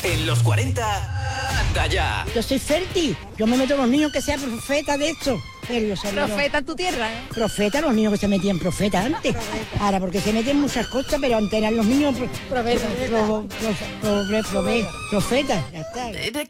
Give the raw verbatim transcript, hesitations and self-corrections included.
En los cuarenta, anda ya. Yo soy fértil. Yo me meto con los niños que sean profetas de esto. Profeta en tu tierra, ¿eh? Profeta, los niños que se metían profetas antes. Ahora, porque se meten muchas cosas, pero antes eran los niños pro, Profeta. pro, pro, pro, pro, pro, profetas. Ya está. ¿De